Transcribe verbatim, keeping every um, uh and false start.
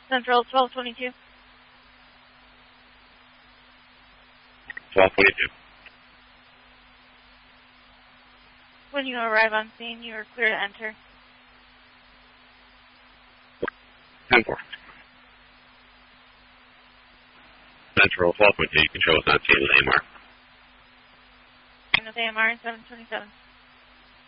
Central twelve twenty-two. twelve twenty-two. When you arrive on scene, you are clear to enter. ten four. Central twelve twenty-two, you can show us on scene with A M R. And with A M R in seven twenty-seven.